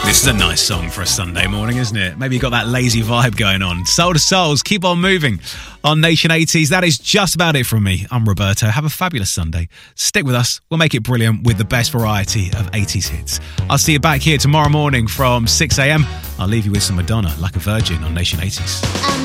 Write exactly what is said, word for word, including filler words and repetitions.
This is a nice song for a Sunday morning, isn't it? Maybe you got that lazy vibe going on. Soul to Souls, keep on moving on Nation eighties. That is just about it from me. I'm Roberto. Have a fabulous Sunday. Stick with us. We'll make it brilliant with the best variety of eighties hits. I'll see you back here tomorrow morning from six a.m. I'll leave you with some Madonna, Like a Virgin on Nation eighties.